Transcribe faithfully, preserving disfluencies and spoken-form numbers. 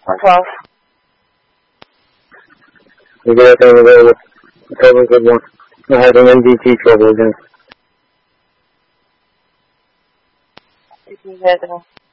one twelve. You get everything available. Recover good one. I had an M D T trouble again. This is it.